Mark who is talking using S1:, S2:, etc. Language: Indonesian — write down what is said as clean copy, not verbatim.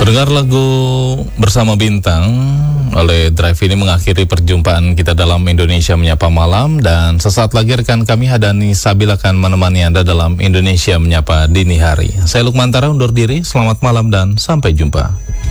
S1: Pendengar, lagu Bersama Bintang oleh Drive ini mengakhiri perjumpaan kita dalam Indonesia Menyapa Malam, dan sesaat lagi rekan kami Hadani Sabil akan menemani Anda dalam Indonesia Menyapa Dini Hari. Saya Lukman Tara undur diri, selamat malam dan sampai jumpa.